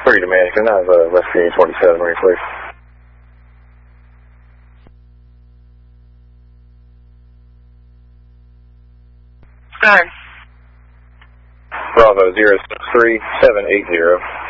3 to Manhattan, I have West Virginia 27, right, please. Go ahead. Bravo 06780.